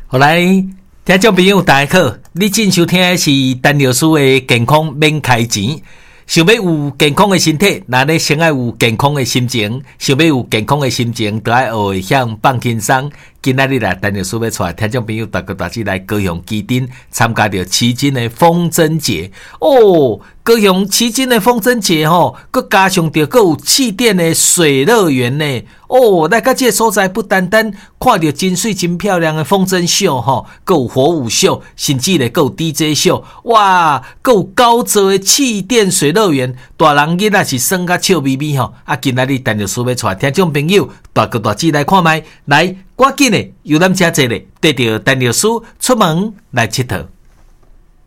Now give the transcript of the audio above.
好来，听众朋友大家好，你正收听的是陈老师的健康免开钱。想要有健康的身体，那你先要有健康的心情。想要有健康的心情，就要学会向放轻松。今仔日陈老师要带听众朋友大家来高雄基丁参加着旗津的风筝节哦。高雄旗津的风筝节吼，佮加上着佮有气垫的水乐园呢哦。来到这个所在，不单单看到真水真漂亮的风筝秀吼，佮有火舞秀，甚至咧佮有 DJ 秀，哇，佮有高座的气垫水乐园，大人囡仔是耍甲笑眯眯吼。今仔日陈老师要带听众朋友大姊来看卖，来赶紧的游览车坐咧，带着陈老师出门来佚佗。